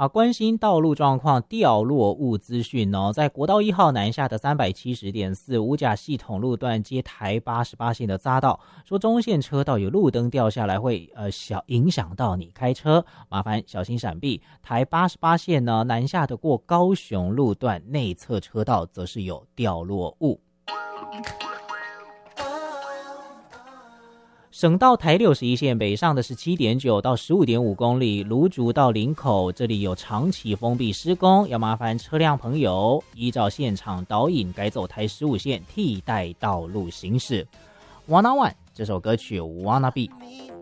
关心道路状况掉落物资讯哦，在国道1号南下的370.4五甲系统路段接台88线的匝道，说中线车道有路灯掉下来会影响到你开车，麻烦小心闪避。台88线呢南下的过高雄路段内侧车道则是有掉落物。省道台61线北上的是7.9到15.5公里，芦竹到林口，这里有长期封闭施工，要麻烦车辆朋友依照现场导引改走台15线替代道路行驶。Wanna One 这首歌曲 Wanna Be。